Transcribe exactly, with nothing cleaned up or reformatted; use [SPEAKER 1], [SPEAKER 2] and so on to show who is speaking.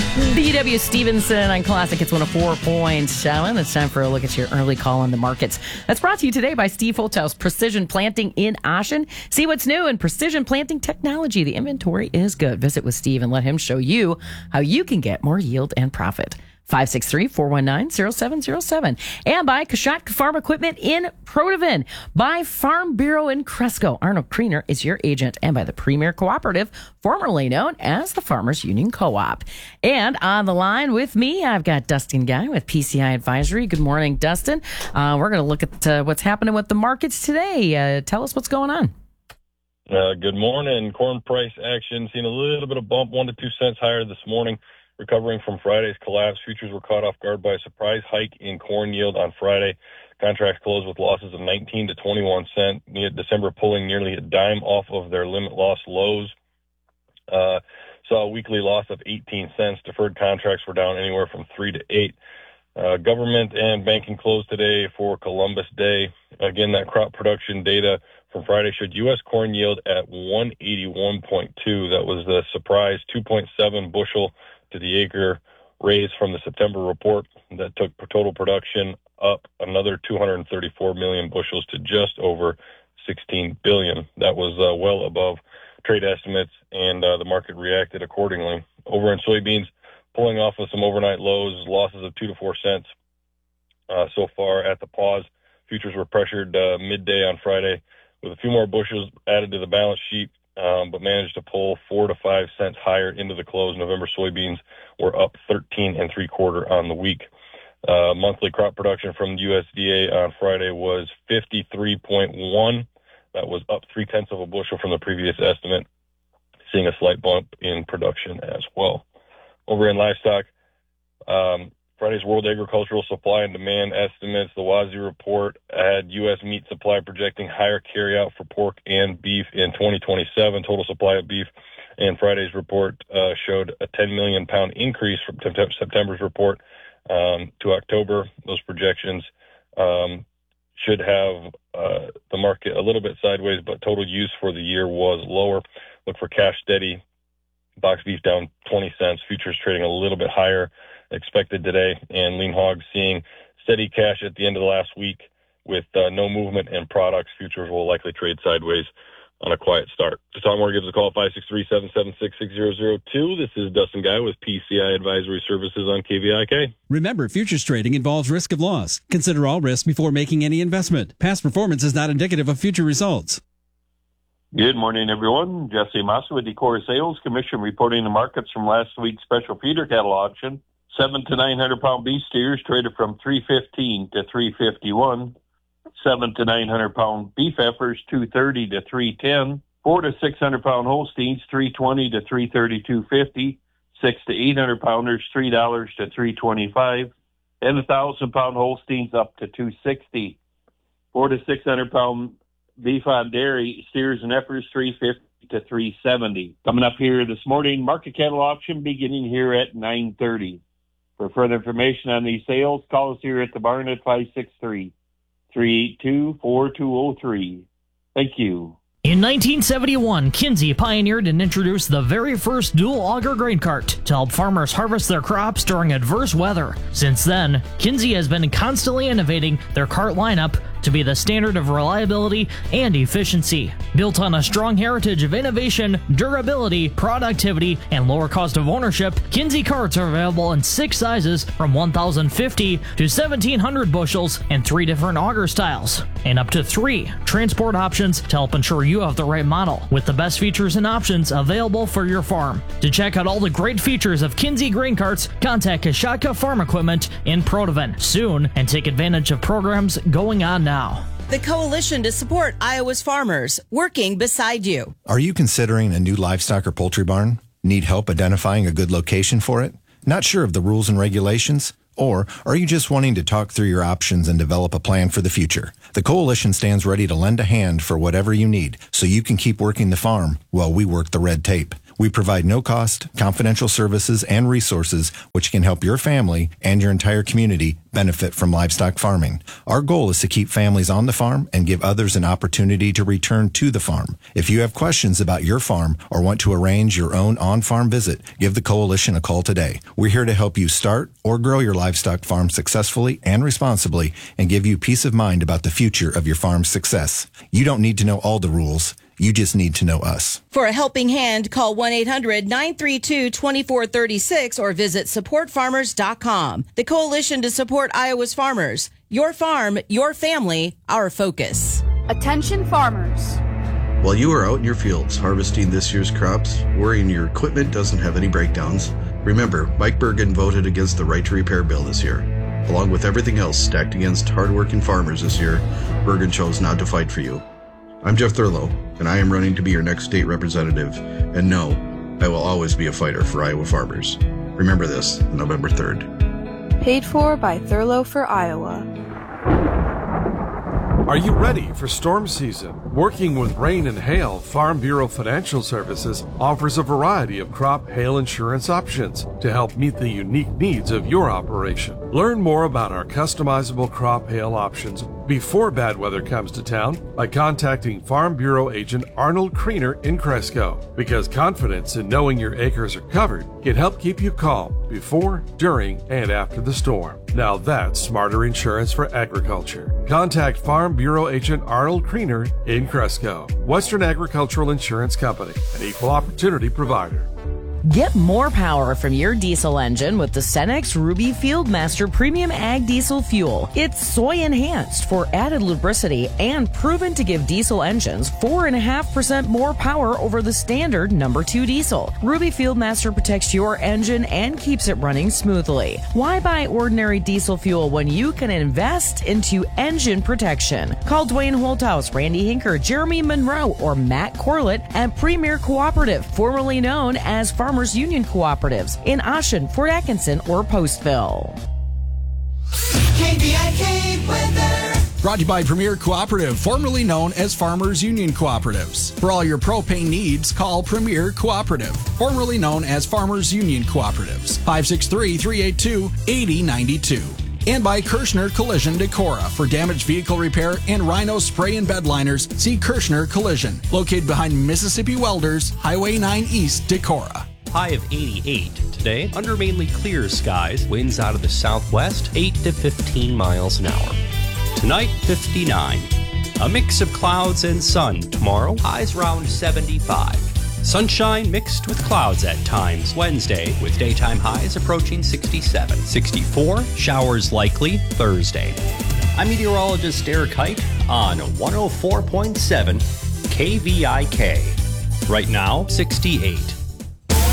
[SPEAKER 1] D W Stevenson on Classic. It's one oh four point seven. It's time for a look at your early call on the markets. That's brought to you today by Steve Holthaus Precision Planting in Ashen. See what's new in precision planting technology. The inventory is good. Visit with Steve and let him show you how you can get more yield and profit. five six three, four one nine, zero seven zero seven. And by Kashatka Farm Equipment in Protivin. By Farm Bureau in Cresco. Arnold Kriener is your agent. And by the Premier Cooperative, formerly known as the Farmers Union Co-op. And on the line with me, I've got Dustin Guy with P C I Advisory. Good morning, Dustin. Uh, we're going to look at uh, what's happening with the markets today. Uh, tell us what's going on.
[SPEAKER 2] Uh, good morning. Corn price action. Seen a little bit of bump, one to two cents higher this morning. Recovering from Friday's collapse, futures were caught off guard by a surprise hike in corn yield on Friday. Contracts closed with losses of nineteen to twenty-one cents. December pulling nearly a dime off of their limit loss lows. Uh, saw a weekly loss of eighteen cents. Deferred contracts were down anywhere from three to eight. Uh, government and banking closed today for Columbus Day. Again, that crop production data from Friday showed U S corn yield at one eighty-one point two. That was the surprise two point seven bushel to the acre raise from the September report that took total production up another two hundred thirty-four million bushels to just over sixteen billion. That was uh, well above trade estimates, and uh, the market reacted accordingly. Over in soybeans, pulling off of some overnight lows, losses of two to four cents uh, so far at the pause. Futures were pressured uh, midday on Friday with a few more bushels added to the balance sheet. Um, but managed to pull four to five cents higher into the close. November soybeans were up thirteen and three quarter on the week. Uh, monthly crop production from the U S D A on Friday was fifty-three point one. That was up three tenths of a bushel from the previous estimate, seeing a slight bump in production as well. Over in livestock, um, Friday's World Agricultural Supply and Demand estimates, the W A S D report had U S meat supply projecting higher carryout for pork and beef in twenty twenty-seven. Total supply of beef, and Friday's report uh, showed a ten million pound increase from September's report um, to October. Those projections um, should have uh, the market a little bit sideways, but total use for the year was lower. Look for cash steady. Box beef down twenty cents. Futures trading a little bit higher expected today, and lean hogs seeing steady cash at the end of the last week with uh, no movement in products. Futures will likely trade sideways on a quiet start. To Tom Moore, gives a call, five six three, seven seven six, six zero zero two. This is Dustin Guy with P C I Advisory Services on K V I K.
[SPEAKER 3] Remember, futures trading involves risk of loss. Consider all risks before making any investment. Past performance is not indicative of future results.
[SPEAKER 4] Good morning, everyone. Jesse Massa with Decorah Sales Commission reporting the markets from last week's special feeder cattle auction. Seven to nine hundred pound beef steers traded from three fifteen to three fifty one. Seven to nine hundred pound beef heifers two thirty to three ten. Four to six hundred pound Holsteins three twenty to three thirty two fifty. Six to eight hundred pounders three dollars to three twenty five, and a thousand pound Holsteins up to two sixty. Four to six hundred pound beef on dairy steers and heifers three fifty to three seventy. Coming up here this morning, market cattle auction beginning here at nine thirty. For further information on these sales, call us here at the barn at five six three, three eight two, four two zero three. Thank you.
[SPEAKER 5] In nineteen seventy-one, Kinsey pioneered and introduced the very first dual auger grain cart to help farmers harvest their crops during adverse weather. Since then, Kinsey has been constantly innovating their cart lineup to be the standard of reliability and efficiency. Built on a strong heritage of innovation, durability, productivity, and lower cost of ownership, Kinsey carts are available in six sizes from one thousand fifty to seventeen hundred bushels and three different auger styles, and up to three transport options to help ensure you have the right model, with the best features and options available for your farm. To check out all the great features of Kinsey grain carts, contact Kashatka Farm Equipment in Protivin soon and take advantage of programs going on now. Now.
[SPEAKER 6] The coalition to support Iowa's farmers, working beside you.
[SPEAKER 7] Are you considering a new livestock or poultry barn? Need help identifying a good location for it? Not sure of the rules and regulations? Or are you just wanting to talk through your options and develop a plan for the future? The coalition stands ready to lend a hand for whatever you need so you can keep working the farm while we work the red tape. We provide no-cost, confidential services and resources which can help your family and your entire community benefit from livestock farming. Our goal is to keep families on the farm and give others an opportunity to return to the farm. If you have questions about your farm or want to arrange your own on-farm visit, give the Coalition a call today. We're here to help you start or grow your livestock farm successfully and responsibly and give you peace of mind about the future of your farm's success. You don't need to know all the rules. You just need to know us.
[SPEAKER 6] For a helping hand, call one eight hundred nine three two two four three six or visit support farmers dot com. The Coalition to Support Iowa's Farmers. Your farm, your family, our focus.
[SPEAKER 8] Attention farmers.
[SPEAKER 9] While you are out in your fields harvesting this year's crops, worrying your equipment doesn't have any breakdowns, remember, Mike Bergen voted against the Right to Repair bill this year. Along with everything else stacked against hardworking farmers this year, Bergen chose not to fight for you. I'm Jeff Thurlow, and I am running to be your next state representative. And no, I will always be a fighter for Iowa farmers. Remember this, November third.
[SPEAKER 8] Paid for by Thurlow for Iowa.
[SPEAKER 10] Are you ready for storm season? Working with rain and hail, Farm Bureau Financial Services offers a variety of crop hail insurance options to help meet the unique needs of your operation. Learn more about our customizable crop hail options before bad weather comes to town by contacting Farm Bureau agent Arnold Kriener in Cresco, because confidence in knowing your acres are covered can help keep you calm before, during, and after the storm. Now that's smarter insurance for agriculture. Contact Farm Bureau agent Arnold Kriener in Cresco. Western Agricultural Insurance Company, an equal opportunity provider.
[SPEAKER 1] Get more power from your diesel engine with the Cenex Ruby Fieldmaster Premium Ag Diesel Fuel. It's soy enhanced for added lubricity and proven to give diesel engines four point five percent more power over the standard number two diesel. Ruby Fieldmaster protects your engine and keeps it running smoothly. Why buy ordinary diesel fuel when you can invest into engine protection? Call Dwayne Holthouse, Randy Hinker, Jeremy Monroe, or Matt Corlett at Premier Cooperative, formerly known as Farmers Union Cooperatives in Ashen, Fort Atkinson, or Postville.
[SPEAKER 11] K V I K weather.
[SPEAKER 12] Brought to you by Premier Cooperative, formerly known as Farmers Union Cooperatives. For all your propane needs, call Premier Cooperative, formerly known as Farmers Union Cooperatives. five six three, three eight two, eight zero nine two. And by Kirschner Collision Decorah. For damaged vehicle repair and Rhino spray and bed liners, see Kirschner Collision, located behind Mississippi Welders, Highway nine East, Decorah.
[SPEAKER 13] High of eighty-eight today, under mainly clear skies, winds out of the southwest, eight to fifteen miles an hour. Tonight, fifty-nine. A mix of clouds and sun tomorrow, highs around seventy-five. Sunshine mixed with clouds at times Wednesday, with daytime highs approaching sixty-seven. sixty-four, showers likely Thursday. I'm meteorologist Derek Height on one oh four point seven K V I K. Right now, sixty-eight.